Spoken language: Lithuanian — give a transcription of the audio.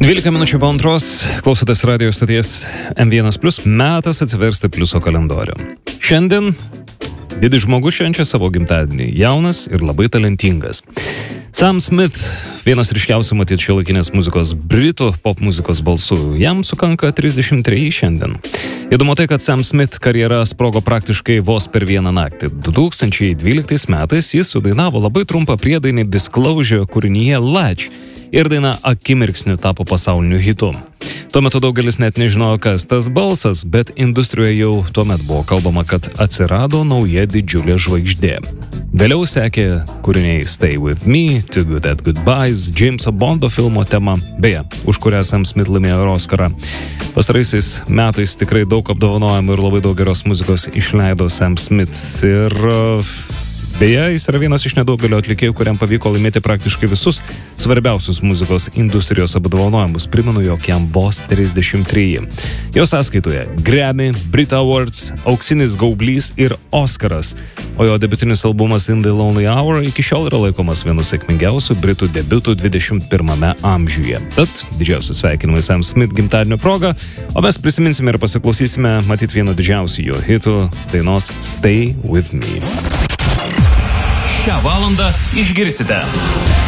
12 minučių po antros, klausotės radio stoties M1+, metas atsiversti pliuso kalendorių. Šiandien didis žmogus švenčia savo gimtadienį, jaunas ir labai talentingas. Sam Smith, vienas ryškiausių matyti šiuolaikinės muzikos britų pop muzikos balsų, jam sukanka 33 šiandien. Įdomu tai, kad Sam Smith karjera sprogo praktiškai vos per vieną naktį. 2012 metais jis sudainavo labai trumpą priedainį Disclosure kūrinyje Latch ir daina akimirksniu tapo pasauliniu hitu. Tuo metu daugelis net nežinojo, kas tas balsas, bet industrijoje jau tuomet buvo kalbama, kad atsirado nauja didžiulė žvaigždė. Vėliau sekė kūriniai Stay With Me, Too Good at Goodbyes, Jameso Bondo filmo tema, beje, už kurią Sam Smith laimėjo Oscarą. Pastaraisiais metais tikrai daug apdovanojimų ir labai daug geros muzikos išleido Sam Smith ir beje, jis yra vienas iš nedaugelio atlikėjų, kuriam pavyko laimėti praktiškai visus svarbiausius muzikos industrijos apdovanojimus. Primenu, jog jam vos 33. Jo sąskaitoje Grammy, Brit Awards, auksinis gaublys ir Oscaras. O jo debiutinis albumas In the Lonely Hour iki šiol yra laikomas vienu sėkmingiausių Britų debiutų 21 amžiuje. Tad didžiausias sveikinimai Sam Smith gimtadienio proga, o mes prisiminsime ir pasiklausysime matyt vieno didžiausių jo hitų dainos Stay With Me. Šią valandą išgirsite.